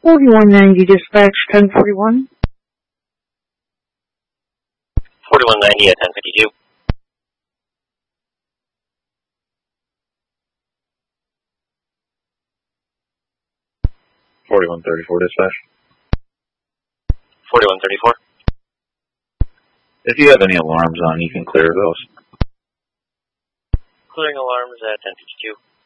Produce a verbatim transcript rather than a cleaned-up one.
forty-one ninety dispatch, ten forty-one. forty-one ninety at ten fifty-two. forty-one thirty-four dispatch. forty-one thirty-four. If you have any alarms on, you can clear those. Clearing alarms at ten fifty-two.